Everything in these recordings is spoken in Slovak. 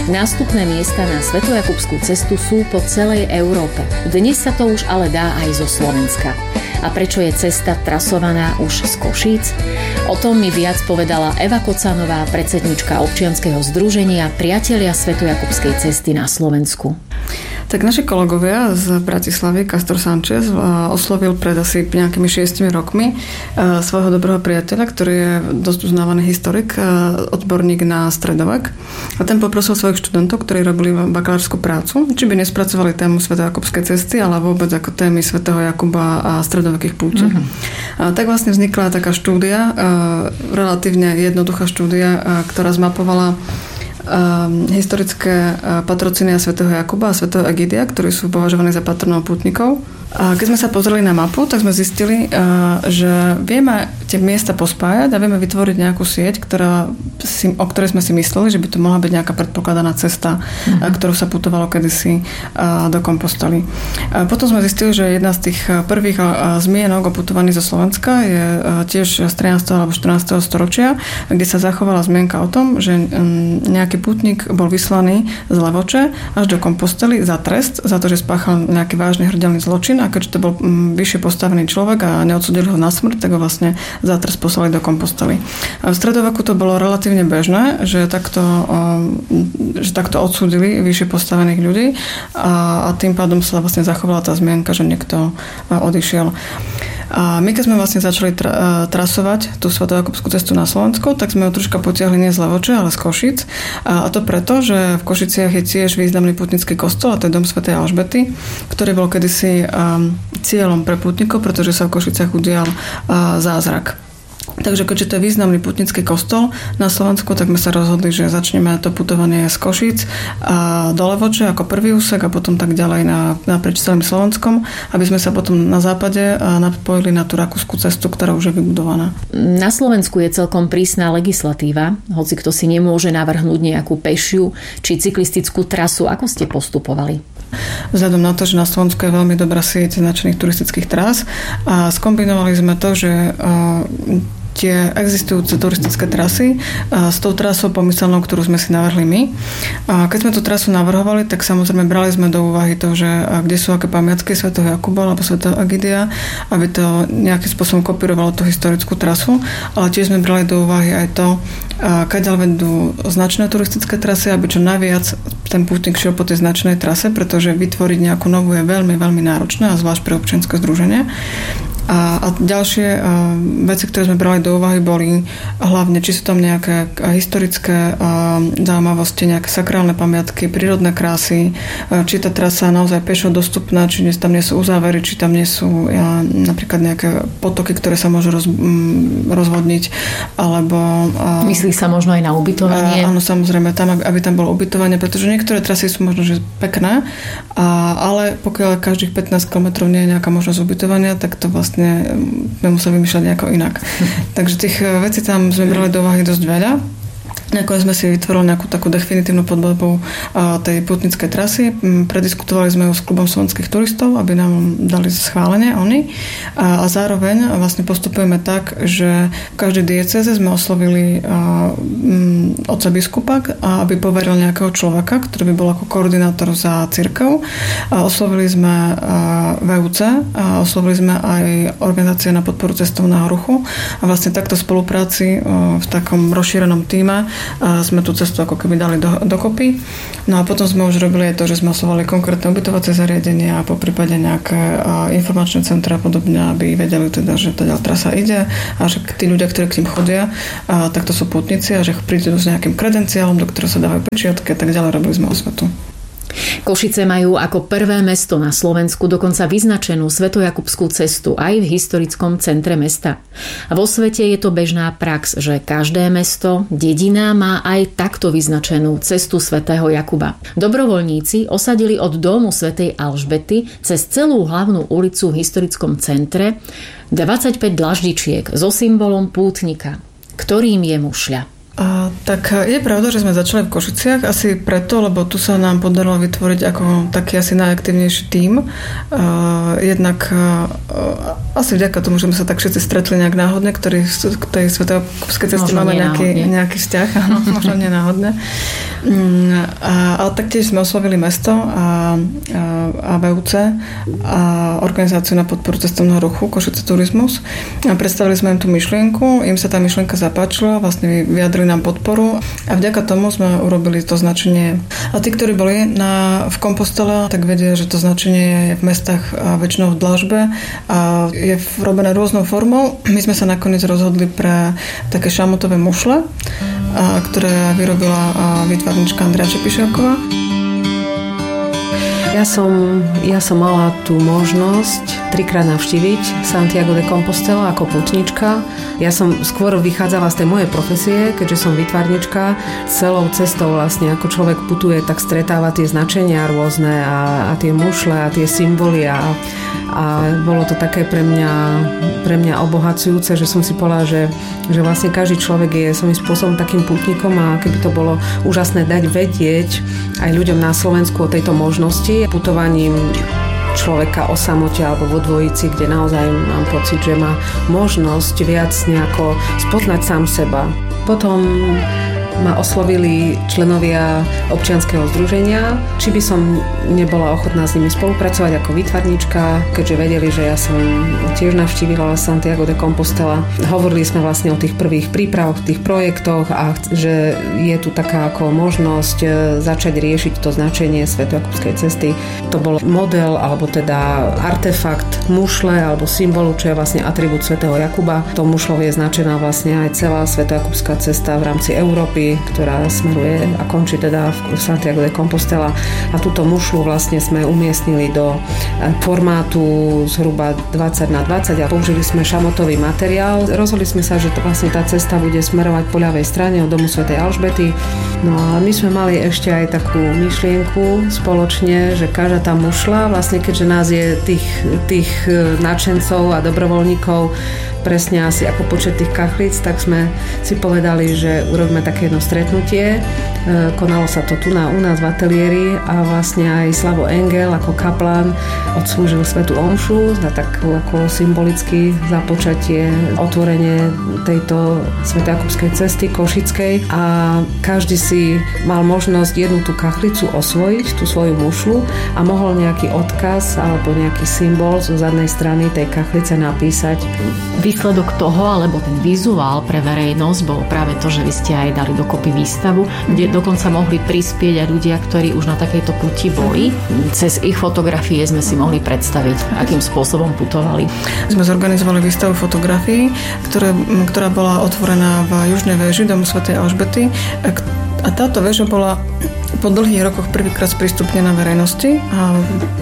Nástupné miesta na Svetojakubskú cestu sú po celej Európe. Dnes sa to už ale dá aj zo Slovenska. A prečo je cesta trasovaná už z Košíc? O tom mi viac povedala Eva Kocanová, predsednička občianskeho združenia Priatelia Svetojakubskej cesty na Slovensku. Tak naši kolegovia z Bratislavy, Castor Sanchez, oslovil pred asi nejakými 6 rokmi svojho dobrého priateľa, ktorý je dosť uznávaný historik, odborník na stredovek. A ten poprosil svojich študentov, ktorí robili bakalárskú prácu, či by nespracovali tému Svetojakubskej cesty, ale vôbec ako témy svätého Jakuba a stredovekých púti. A tak vlastne vznikla taká štúdia, relatívne jednoduchá štúdia, ktorá zmapovala historické patrocinia svätého Jakuba a svätého Egidia, ktorí sú považovaní za patronov pútnikov. A keď sme sa pozreli na mapu, tak sme zistili, že vieme tie miesta pospájať a vieme vytvoriť nejakú sieť, o ktorej sme si mysleli, že by to mohla byť nejaká predpokladaná cesta, ktorú sa putovalo kedysi do Kompostely. Potom sme zistili, že jedna z tých prvých zmienok o putovaní zo Slovenska je tiež z 13. alebo 14. storočia, kde sa zachovala zmienka o tom, že nejaký pútnik bol vyslaný z Levoče až do Kompostely za trest, za to, že spáchal nejaký vážny hrdelný zločin, a keďže to bol vyššie postavený človek a neodsúdili ho na smrť, tak ho vlastne za trest poslali do Kompostely. A v stredoveku to bolo relatívne bežné, že takto odsúdili vyššie postavených ľudí a tým pádom sa vlastne zachovala tá zmienka, že niekto odišiel. A my keď sme vlastne začali trasovať tú Svetojakubskú cestu na Slovensko, tak sme ho troška potiahli nie z Levoče, ale z Košic. A to preto, že v Košiciach je tiež významný pútnický kostol, a to je dom svätej Alžbety, ktorý bol kedysi cieľom pre pútnikov, pretože sa v Košiciach udial zázrak. Takže keďže to je významný pútnický kostol na Slovensku, tak sme sa rozhodli, že začneme to putovanie z Košíc do Levoče ako prvý úsek a potom tak ďalej naprieč celým Slovenskom, aby sme sa potom na západe napojili na tú rakúsku cestu, ktorá už je vybudovaná. Na Slovensku je celkom prísna legislatíva, hoci kto si nemôže navrhnúť nejakú pešiu či cyklistickú trasu. Ako ste postupovali? Vzhľadom na to, že na Slovensku je veľmi dobrá sieť značených turistických trás a skombinovali sme to, že tie existujúce turistické trasy s tou trasou pomyselnou, ktorú sme si navrhli my. A keď sme tú trasu navrhovali, tak samozrejme brali sme do úvahy to, že kde sú aké pamiatky svätého Jakuba alebo svätého Egidia, aby to nejakým spôsobom kopírovalo tú historickú trasu, ale tiež sme brali do úvahy aj to, kadiaľ vedú značné turistické trasy, aby čo najviac ten pútnik šiel po tej značnej trase, pretože vytvoriť nejakú novú je veľmi, veľmi náročné a zvlášť pre občianske združenie. A ďalšie veci, ktoré sme brali do úvahy, boli hlavne, či sú tam nejaké historické zaujímavosti, nejaké sakrálne pamiatky, prírodné krásy, či tá trasa je naozaj pešo dostupná, či tam nie sú uzávery, či tam nie sú napríklad nejaké potoky, ktoré sa môžu rozvodniť, alebo... Myslí sa možno aj na ubytovanie? Áno, samozrejme, tam, aby tam bolo ubytovanie, pretože niektoré trasy sú možno že pekné, ale pokiaľ každých 15 km nie je nejaká možnosť ubytovania, tak to vlastne sme museli vymýšľať nejako inak. Takže tých vecí tam sme brali do úvahy dosť veľa. Nakoniec sme si vytvorili nejakú takú definitívnu podobu tej pútnickej trasy. Prediskutovali sme ju s klubom slovenských turistov, aby nám dali schválenie oni. A zároveň vlastne postupujeme tak, že v každej diecéze sme oslovili otca biskupa, aby poveril nejakého človeka, ktorý by bol ako koordinátor za cirkev. Oslovili sme VUC, oslovili sme aj organizácie na podporu cestovného ruchu a vlastne takto v spolupráci v takom rozšírenom tíme sme tú cestu ako keby dali dokopy. No a potom sme už robili aj to, že sme oslovali konkrétne ubytovacie zariadenia a po prípade nejaké informačné centra a podobne, aby vedeli teda, že tá trasa ide a že tí ľudia, ktorí k tým chodia, tak to sú pútnici a že prídu s nejakým kredenciálom, do ktorého sa dávajú pečiatky a tak ďalej. Robili sme osvetu. Košice majú ako prvé mesto na Slovensku dokonca vyznačenú Svetojakubskú cestu aj v historickom centre mesta. A vo svete je to bežná prax, že každé mesto, dedina má aj takto vyznačenú cestu svätého Jakuba. Dobrovoľníci osadili od domu svätej Alžbety cez celú hlavnú ulicu v historickom centre 25 dlaždičiek so symbolom pútnika, ktorým je mušľa. Tak je pravda, že sme začali v Košiciach asi preto, lebo tu sa nám podarilo vytvoriť ako taký asi najaktívnejší tím. Jednak asi vďaka tomu, že sme sa tak všetci stretli nejak náhodne, ktorí k tej Svetojakubskej ceste máme nejaký vzťah, áno, možno nenáhodne. Ale taktiež sme oslovili mesto a VUC a organizáciu na podporu cestovného ruchu Košice Turizmus. A predstavili sme im tú myšlienku, im sa tá myšlienka zapáčila, vlastne vyjadrili nám podporu a vďaka tomu sme urobili to značenie. A tí, ktorí boli v Kompostele, tak vedia, že to značenie je v mestách a väčšinou v dlažbe a je robené rôznou formou. My sme sa nakoniec rozhodli pre také šamotové mušle, ktoré vyrobila výtvarnička Andrea Čepišiaková. Ja som mala tú možnosť 3-krát navštíviť Santiago de Compostela ako putnička. Ja som skôr vychádzala z tej mojej profesie, keďže som výtvarnička. Celou cestou vlastne, ako človek putuje, tak stretáva tie značenia rôzne a tie mušle a tie symboly a bolo to také pre mňa obohacujúce, že som si povedala, že vlastne každý človek je svojím spôsobom takým putníkom a keby to bolo úžasné dať vedieť aj ľuďom na Slovensku o tejto možnosti putovaním človeka o samote alebo vo dvojici, kde naozaj mám pocit, že má možnosť viac nejako spoznať sám seba. Potom ma oslovili členovia občianskeho združenia, či by som nebola ochotná s nimi spolupracovať ako výtvarnička, keďže vedeli, že ja som tiež navštívila Santiago de Compostela. Hovorili sme vlastne o tých prvých prípravoch, tých projektoch a že je tu taká ako možnosť začať riešiť to značenie Svetojakubskej cesty. To bol model, alebo teda artefakt mušle alebo symbolu, čo je vlastne atribút svätého Jakuba. To mušľou je značená vlastne aj celá Svetojakubská cesta v rámci Európy, ktorá smeruje a končí teda v Santiago de Compostela. A túto mušľu vlastne sme umiestnili do formátu zhruba 20x20 a použili sme šamotový materiál. Rozhodli sme sa, že to vlastne tá cesta bude smerovať po ľavej strane od domu svätej Alžbety. No a my sme mali ešte aj takú myšlienku spoločne, že každá tá mušľa, vlastne keďže nás je tých nadšencov a dobrovoľníkov presne asi ako počet tých kachlíc, tak sme si povedali, že urobíme také jedno stretnutie. Konalo sa to tu u nás v ateliéri a vlastne aj Slavo Engel ako kaplán odslúžil svätú omšu na takú ako symbolicky započatie, otvorenie tejto Svetojakubskej cesty košickej a každý si mal možnosť jednu tú kachlicu osvojiť, tú svoju mušľu a mohol nejaký odkaz alebo nejaký symbol zo zadnej strany tej kachlice napísať. Výsledok toho, alebo ten vizuál pre verejnosť bol práve to, že vy ste aj dali dokopy výstavu, kde dokonca mohli prispieť aj ľudia, ktorí už na takejto puti boli. Cez ich fotografie sme si mohli predstaviť, akým spôsobom putovali. Sme zorganizovali výstavu fotografií, ktorá bola otvorená v južnej väži domu svätej Alžbety a táto väža bola po dlhých rokoch prvýkrát sprístupnená verejnosti a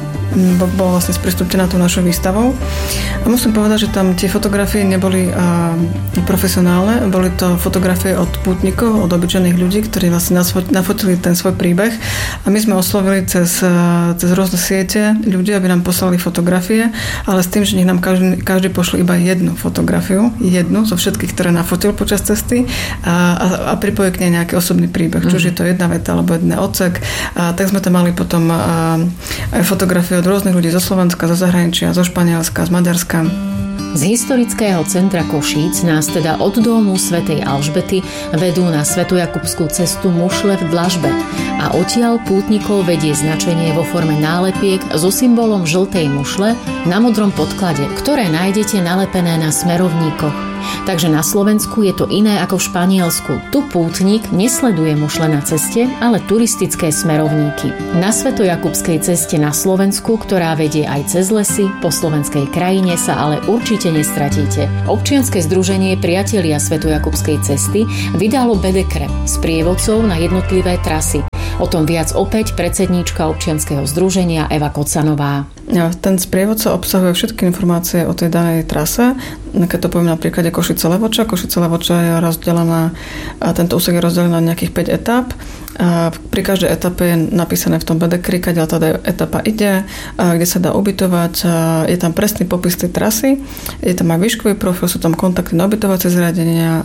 bola vlastne sprístupnená tou našou výstavou. A musím povedať, že tam tie fotografie neboli profesionálne, boli to fotografie od pútnikov, od obyčajných ľudí, ktorí vlastne nafotili ten svoj príbeh a my sme oslovili cez rôzne siete ľudí, aby nám poslali fotografie, ale s tým, že nech nám každý pošle iba jednu fotografiu, jednu zo všetkých, ktoré nafotil počas cesty a pripojí k nej nejaký osobný príbeh, či už je to jedna veta alebo jeden odsek. Tak sme tam mali potom aj fotografie od rôznych ľudí zo Slovenska, zo zahraničia, zo Španielska, z Maďarska. Z historického centra Košíc nás teda od domu svätej Alžbety vedú na Svetojakubskú cestu mušle v dlažbe a odtiaľ pútnikov vedie značenie vo forme nálepiek so symbolom žltej mušle na modrom podklade, ktoré nájdete nalepené na smerovníkoch. Takže na Slovensku je to iné ako v Španielsku. Tu pútnik nesleduje mušle na ceste, ale turistické smerovníky. Na Svetojakubskej ceste na Slovensku, ktorá vedie aj cez lesy, po slovenskej krajine sa ale určite nestratíte. Občianske združenie Priatelia Svetojakubskej cesty vydalo bedekre s prievodcov na jednotlivé trasy. O tom viac opäť predsedníčka občianskeho združenia Eva Kocanová. Ten sprievodca obsahuje všetky informácie o tej danej trase. Keď to poviem na príklade Košice-Levoča. Košice-Levoča je rozdelená, tento úsek je rozdelený na nejakých 5 etáp. Pri každej etape je napísané v tom bedekri, kadiaľ tá etapa ide, kde sa dá ubytovať. Je tam presný popis tej trasy, je tam aj výškový profil, sú tam kontakty na ubytovacie zariadenia,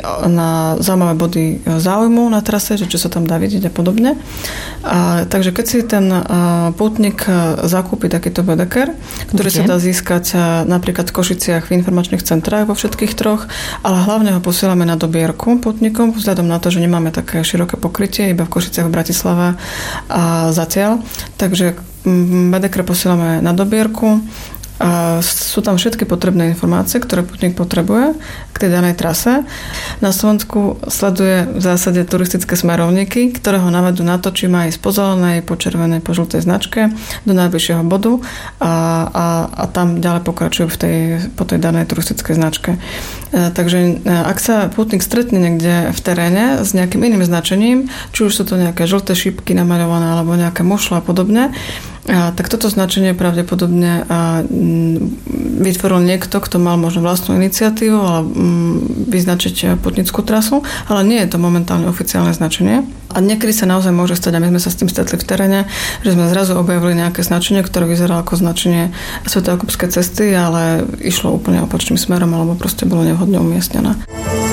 na zaujímavé body záujmu na trase, že čo sa tam dá vidieť a podobne. Takže keď si ten pútnik zakúpi takýto bedeker, ktorý sa dá získať napríklad v Košiciach v informačných centrách vo všetkých troch, ale hlavne ho posielame na dobierku pútnikom, vzhľadom na to, že nemáme také široké pokrytie, iba iba v Košiciach, v Bratislave a zatiaľ. Takže Baedeker posielame na dobierku. A sú tam všetky potrebné informácie, ktoré putník potrebuje k tej danej trase. Na Slovensku sleduje v zásade turistické smerovníky, ktoré ho navedú na to, či má ísť po zelenej, po červenej, po žltej značke do najbližšieho bodu a tam ďalej pokračujú po tej danej turistickej značke. Takže ak sa putník stretne niekde v teréne s nejakým iným značením, či už sú to nejaké žlté šípky namaľované alebo nejaké mušle a podobne, tak toto značenie pravdepodobne vytvoril niekto, kto mal možno vlastnú iniciatívu ale vyznačiť putnickú trasu, ale nie je to momentálne oficiálne značenie. A niekedy sa naozaj môže stať, a my sme sa s tým stretli v teréne, že sme zrazu objavili nejaké značenie, ktoré vyzeralo ako značenie Svätojakubskej cesty, ale išlo úplne opačným smerom alebo proste bolo nevhodne umiestnené.